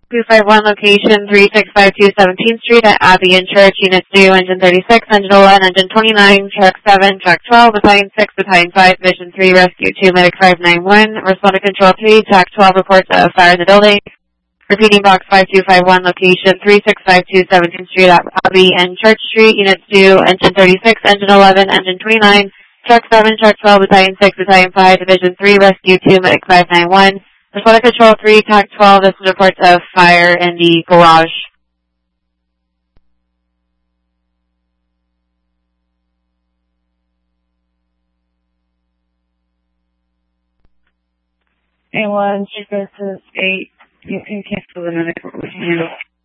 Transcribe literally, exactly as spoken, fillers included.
two five one, location three six five two seventeenth Street at Abbey and Church, Units two, Engine thirty-six, Engine eleven, Engine twenty-nine, Truck seven, Truck twelve, Battalion six, Battalion five, Division three, Rescue two, Medic five nine one, Respond to Control three, T A C twelve, reports of fire in the building. Repeating box five two five one, location three six five two seventeenth Street at Abbey and Church Street, Units two, Engine thirty-six, Engine eleven, Engine twenty-nine, Truck seven, Truck twelve, Battalion six, Battalion five, Division three, Rescue two, Medic five nine one, Respond to Control three, T A C twelve, this is reports of fire in the garage. A one, two versus eight, you can cancel the medical handle.